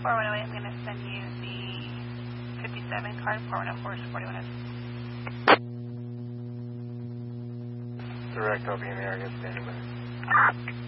4108, I'm going to send you the 57 card, 4104 is 4106. Direct, I'll be in the area standing by.